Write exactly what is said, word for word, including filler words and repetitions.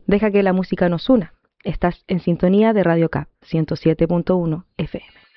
Deja que la música nos una. Estás en sintonía de Radio Cap ciento siete punto uno F M.